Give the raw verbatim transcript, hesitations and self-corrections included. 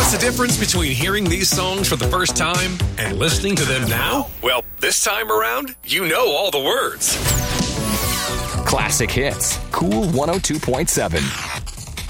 What's the difference between hearing these songs for the first time and listening to them now? Well, this time around, you know all the words. Classic Hits, Cool one oh two point seven.